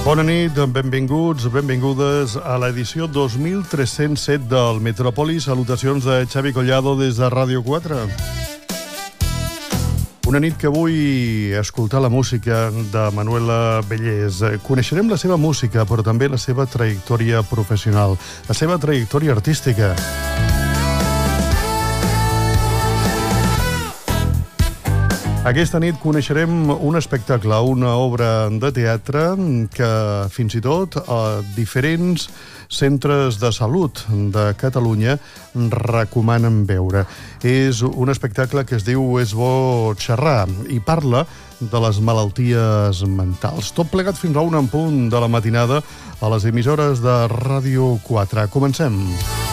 Bona nit, benvinguts, benvingudes a l'edició 2307 del Metropolis. Salutacions de Xavi Collado des de Ràdio 4. Una nit que vull escoltar la música de Manuela Bellés. Coneixerem la seva música, però també la seva trajectòria professional, la seva trajectòria artística. Aquesta nit coneixerem un espectacle, una obra de teatre que fins i tot diferents centres de salut de Catalunya recomanen veure. És un espectacle que es diu És bo xerrar i parla de les malalties mentals. Tot plegat fins a 1 en punt de la matinada a les emissores de Ràdio 4. Comencem.